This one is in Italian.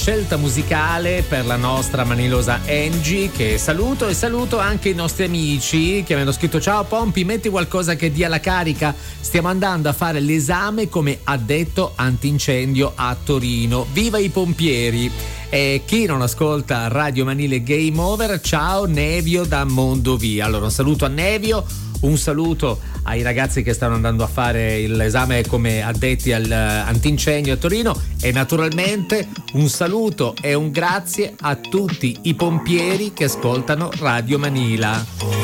scelta musicale per la nostra manilosa Angie, che saluto, e saluto anche i nostri amici che mi hanno scritto: ciao Pompi, metti qualcosa che dia la carica, stiamo andando a fare l'esame come addetto antincendio a Torino, viva i pompieri. E chi non ascolta Radio Manile Game Over, ciao Nevio da Mondovì. Allora un saluto a Nevio, un saluto ai ragazzi che stanno andando a fare l'esame come addetti all'antincendio a Torino, e naturalmente un saluto e un grazie a tutti i pompieri che ascoltano Radio Manila.